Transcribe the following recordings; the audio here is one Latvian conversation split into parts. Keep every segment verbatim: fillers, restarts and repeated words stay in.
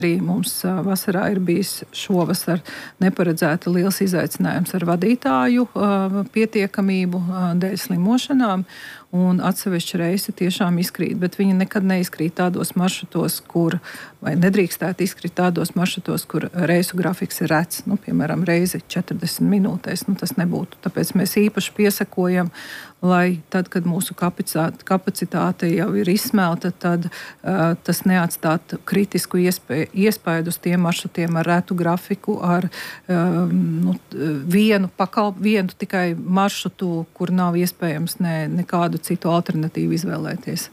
Arī mums vasarā ir bijis šovasar neparedzēta liels izaicinājums ar vadītāju pietiekamību dēļ slimošanām, un atsevišķi reisi tiešām izkrīt, bet viņi nekad neizkrīt tādos maršrutos, kur, vai nedrīkstētu izkrīt tādos maršrutos, kur reisu grafiks ir rets, nu, piemēram, reizi četrdesmit minūtēs, nu, tas nebūtu. Tāpēc mēs īpaši piesakojam, lai tad, kad mūsu kapacitāte, kapacitāte jau ir izsmelta, tad uh, tas neatstātu kritisku iespēju, iespaidu uz tiem maršrutiem ar retu grafiku, ar uh, nu, vienu, pakal, vienu tikai maršrutu, kur nav iespējams ne, nekādu citu alternatīvu izvēlēties.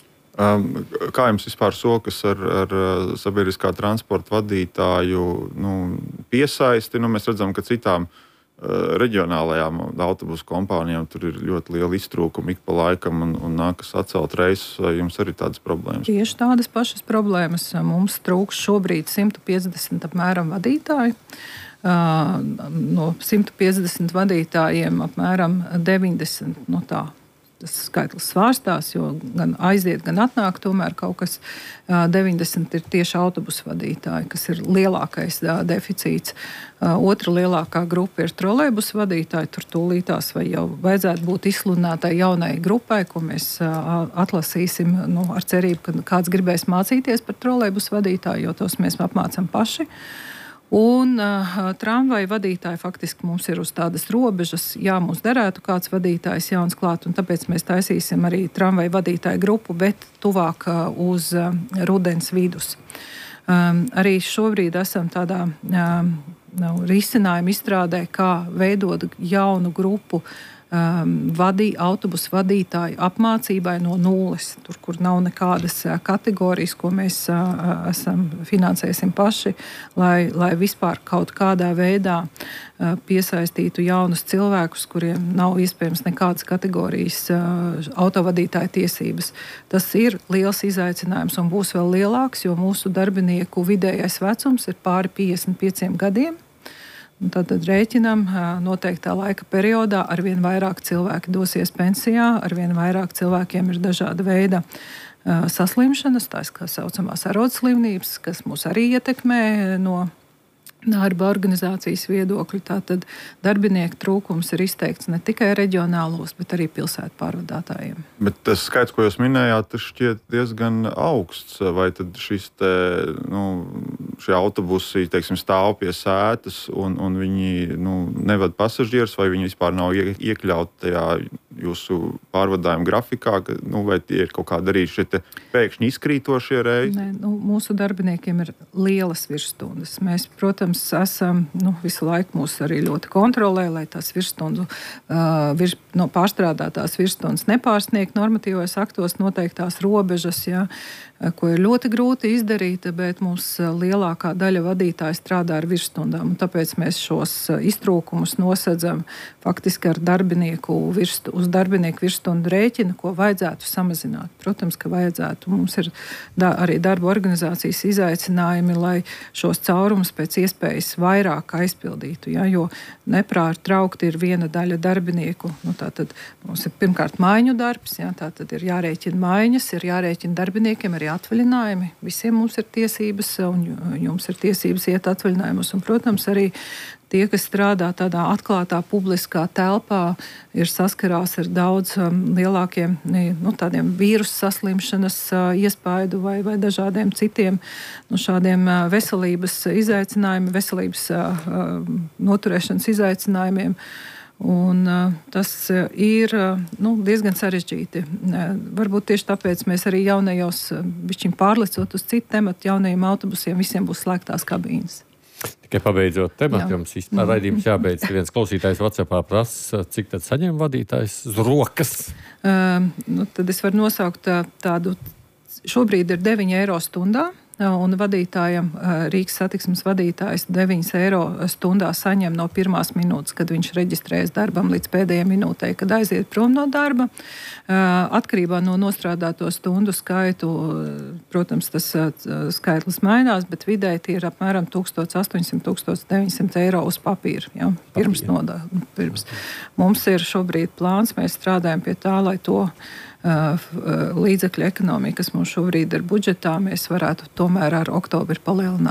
Um, kā jums vispār sokas ar, ar sabiedriskā transporta vadītāju nu, piesaisti? Nu, mēs redzam, ka citām uh, reģionālajām autobusu kompānijām tur ir ļoti liela iztrūkuma ik pa laikam un, un nākas atcelt reisus. Vai jums arī tādas problēmas? Tieši tādas pašas problēmas. Mums trūks šobrīd simt piecdesmit apmēram vadītāji. Uh, no simt piecdesmit vadītājiem apmēram deviņdesmit no tā. Tas skaitlis svārstās, jo gan aiziet, gan atnāk, tomēr kaut kas uh, deviņdesmit ir tieši autobusu vadītāji, kas ir lielākais uh, deficīts. Uh, otra lielākā grupa ir trolejbusu vadītāji, tur tūlītās vai jau vajadzētu būt izsludinātai jaunai grupai, ko mēs uh, atlasīsim nu, ar cerību, ka kāds gribēs mācīties par trolejbusu vadītāju, jo tos mēs apmācam paši. Un uh, tramvaju vadītāji faktiski mums ir uz tādas robežas. Jā, mums derētu kāds vadītājs jauns klāt, un tāpēc mēs taisīsim arī tramvaju vadītāju grupu, bet tuvāk uh, uz uh, rudens vidus. Um, arī šobrīd esam tādā um, risinājuma izstrādē, kā veidot jaunu grupu Um, vadī, autobusu vadītāju apmācībai no nulles, tur, kur nav nekādas uh, kategorijas, ko mēs uh, esam finansēsim paši, lai, lai vispār kaut kādā veidā uh, piesaistītu jaunus cilvēkus, kuriem nav iespējams nekādas kategorijas uh, autovadītāju tiesības. Tas ir liels izaicinājums un būs vēl lielāks, jo mūsu darbinieku vidējais vecums ir pāri piecdesmit pieciem gadiem. Tātad rēķinam noteiktā laika periodā arvien vairāk cilvēki dosies pensijā, arvien vairāk cilvēkiem ir dažāda veida saslimšanas, tās kā saucamās arodslimības, kas mūs arī ietekmē no darba organizācijas viedokļu. Tātad darbinieku trūkums ir izteikts ne tikai reģionālos, bet arī pilsētu pārvadātājiem. Bet tas skaits, ko jūs minējāt, tas šķiet diezgan augsts. Vai tad šis te, nu, šie autobusi, teiksim, stāv pie sētas un, un viņi nu, nevad pasažierus, vai viņi vispār nav iekļauti tajā jūsu pārvadājuma grafikā, nu, vai tie ir kaut kādi arī šie pēkšņi izkrītošie reisi? Nē, nu, mūsu darbiniekiem ir lielas virsstundas. Mēs, protams, esam nu, visu laiku mūs arī ļoti kontrolē, lai tās virsstundu, uh, virs, no pārstrādātās virsstundas nepārsniegt normatīvos aktos noteiktās robežas, ja, ko ir ļoti grūti izdarīt, bet mums lielākā daļa vadītāji strādā ar virsstundām, un tāpēc mēs šos iztrūkumus nosedzam faktiski ar darbinieku virstu, uz darbinieku virsstundu rēķinu, ko vajadzētu samazināt. Protams, ka vajadzētu. Mums ir da, arī darba organizācijas izaicinājumi, lai šos caurumus pēc iespējas vairāk aizpildītu, ja, jo nepārtraukti ir viena daļa darbinieku. Nu, tātad mums ir pirmkārt maiņu darbs, ja, tātad ir jārēķina maiņas, ir jārēķina darbiniekiem arī atvaļinājumi. Visiem mums ir tiesības, un jums ir tiesības iet atvaļinājumus. Un, protams, arī tie, kas strādā tādā atklātā publiskā telpā, ir saskarās ar daudz um, lielākiem nu, tādiem vīrusu saslimšanas uh, iespaidu vai, vai dažādiem citiem nu, šādiem uh, veselības izaicinājumiem, veselības uh, uh, noturēšanas izaicinājumiem. Un, uh, tas uh, ir uh, nu, diezgan sarežģīti. Uh, varbūt tieši tāpēc mēs arī jaunajos, uh, bišķiņ pārlicot uz citu tematu, jaunajiem autobusiem visiem būs slēgtās kabīnes. Tikai pabeidzot tematu, jums vispār raidījums jābeidz. Viens klausītājs WhatsAppā prasa, cik tad saņem vadītājs uz rokas? Uh, nu, tad es varu nosaukt tā, tādu, šobrīd ir deviņi eiro stundā. Un vadītājam, Rīgas satiksmes vadītājs deviņi eiro stundā saņem no pirmās minūtes, kad viņš reģistrējas darbam, līdz pēdējai minūtei, kad aiziet prom no darba. Atkarībā no nostrādāto stundu skaitu, protams, tas skaitlis mainās, bet vidēji tie ir apmēram tūkstoš astoņsimt līdz tūkstoš deviņsimt eiro uz papīra. Ja, pirms nodā, pirms. Mums ir šobrīd plāns, mēs strādājam pie tā, lai to līdzekļu ekonomija, kas mums šobrīd ir budžetā, mēs varētu tomēr ar oktobri palielināt